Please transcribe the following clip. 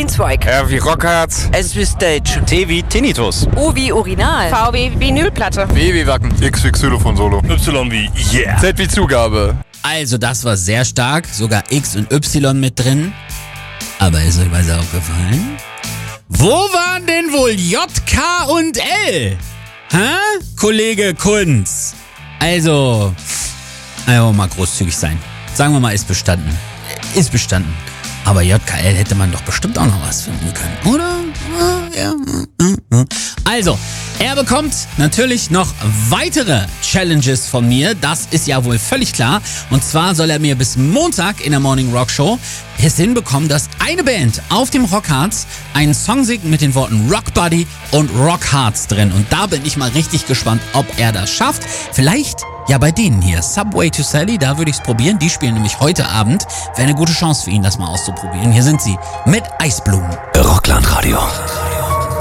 Grünzweig. R wie Rockharz. S wie Stage. T wie Tinnitus. U wie Urinal. V wie Vinylplatte. W wie Wacken. X wie Xylophon-Solo. Y wie Yeah. Z wie Zugabe. Also das war sehr stark, sogar X und Y mit drin. Aber ist euch was aufgefallen? Wo waren denn wohl J, K und L? Hä? Kollege Kunz. Also mal großzügig sein. Sagen wir mal, ist bestanden. Ist bestanden. Aber JKL hätte man doch bestimmt auch noch was finden können, oder? Ja. Also, er bekommt natürlich noch weitere Challenges von mir. Das ist ja wohl völlig klar. Und zwar soll er mir bis Montag in der Morning Rock Show es hinbekommen, dass eine Band auf dem Rockharz einen Song singt mit den Worten Rock Buddy und Rock Hearts drin. Und da bin ich mal richtig gespannt, ob er das schafft. Vielleicht ja bei denen hier. Subway to Sally, da würde ich es probieren. Die spielen nämlich heute Abend. Wäre eine gute Chance für ihn, das mal auszuprobieren. Hier sind sie mit Eisblumen. Rockland Radio.